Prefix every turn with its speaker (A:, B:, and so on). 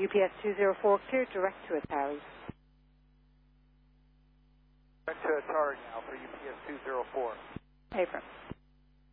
A: UPS 204, clear direct to Atari.
B: Direct to Atari now for UPS 204.
A: Affirm.